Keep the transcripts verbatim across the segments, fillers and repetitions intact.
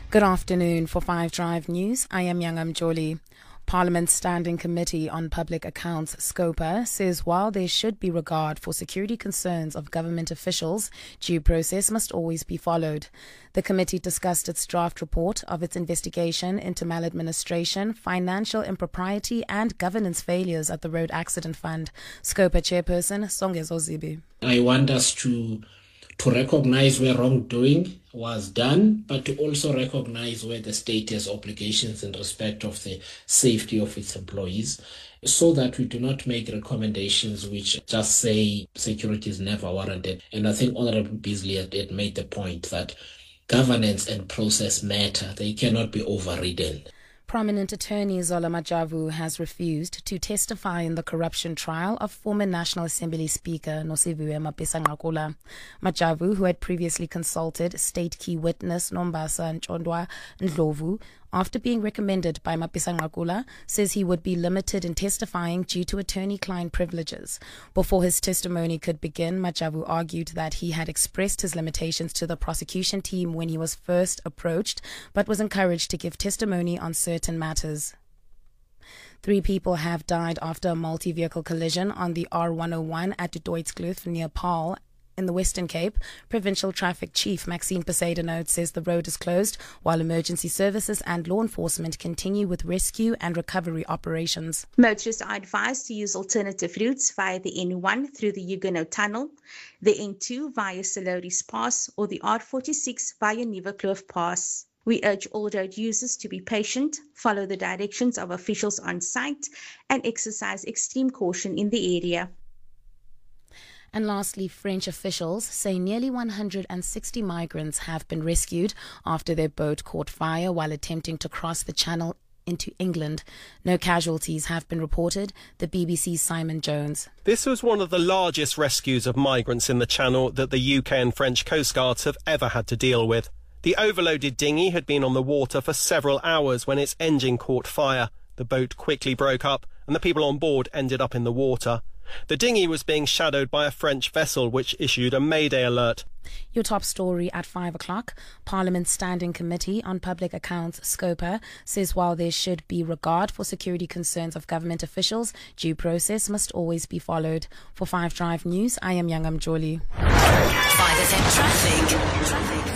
Good afternoon. For Five Drive News, I am Yangam Jolie. Parliament's Standing Committee on Public Accounts, SCOPA, says while there should be regard for security concerns of government officials, due process must always be followed. The committee discussed its draft report of its investigation into maladministration, financial impropriety and governance failures at the Road Accident Fund. SCOPA Chairperson Songezo Zibi. I want us to to recognize where wrongdoing was done, but to also recognize where the state has obligations in respect of the safety of its employees, so that we do not make recommendations which just say security is never warranted. And I think Honorable Beasley had, had made the point that governance and process matter. They cannot be overridden. Prominent attorney Zola Majavu has refused to testify in the corruption trial of former National Assembly Speaker Nosiviwe Mapisa-Nqakula. Majavu, who had previously consulted state key witness Nombasa Ntshondwa Ndlovu after being recommended by Mapisa-Nqakula, says he would be limited in testifying due to attorney-client privileges. Before his testimony could begin, Majavu argued that he had expressed his limitations to the prosecution team when he was first approached, but was encouraged to give testimony on certain matters. Three people have died after a multi-vehicle collision on the R one oh one at Deutskloof near Paarl in the Western Cape. Provincial Traffic Chief Maxine Poseidon says the road is closed while emergency services and law enforcement continue with rescue and recovery operations. Motorists are advised to use alternative routes via the N one through the Huguenot Tunnel, the N two via Soloris Pass, or the R forty-six via Nieuwekloof Pass. We urge all road users to be patient, follow the directions of officials on site, and exercise extreme caution in the area. And lastly, French officials say nearly one hundred sixty migrants have been rescued after their boat caught fire while attempting to cross the channel into England. No casualties have been reported. The B B C's Simon Jones. This was one of the largest rescues of migrants in the channel that the U K and French coastguards have ever had to deal with. The overloaded dinghy had been on the water for several hours when its engine caught fire. The boat quickly broke up and the people on board ended up in the water. The dinghy was being shadowed by a French vessel which issued a Mayday alert. Your top story at five o'clock. Parliament's Standing Committee on Public Accounts, SCOPA, says while there should be regard for security concerns of government officials, due process must always be followed. For Five Drive News, I am Yangam Jolie. five F M Traffic.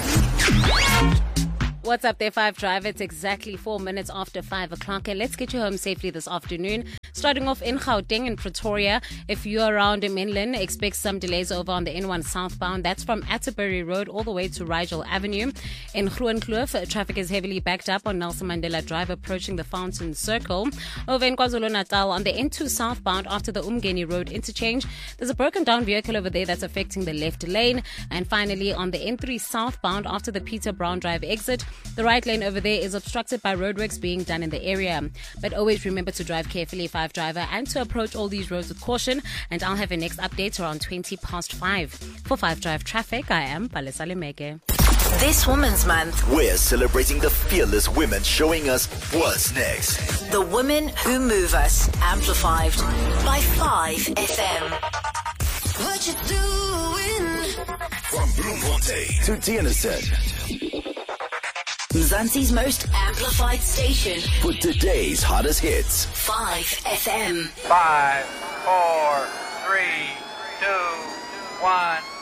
Traffic. What's up there, Five Drive? It's exactly four minutes after five o'clock, and let's get you home safely this afternoon. Starting off in Gauteng and Pretoria. If you're around in Mainland, expect some delays over on the N one southbound. That's from Atterbury Road all the way to Rigel Avenue. In Groenkloof, traffic is heavily backed up on Nelson Mandela Drive approaching the Fountain Circle. Over in KwaZulu-Natal on the N two southbound after the Umgeni Road interchange, there's a broken down vehicle over there that's affecting the left lane. And finally on the N three southbound after the Peter Brown Drive exit, the right lane over there is obstructed by roadworks being done in the area. But always remember to drive carefully, Five Driver, and to approach all these roads with caution. And I'll have a next update around twenty past five. For Five Drive Traffic, I am Palesa Lemeke. This Women's Month, we're celebrating the fearless women showing us what's next. The women who move us, amplified by five F M. What you doing? From Bloemfontein to Tienisset. Mzansi's most amplified station for today's hottest hits. five F M. Five, four, three, two, one.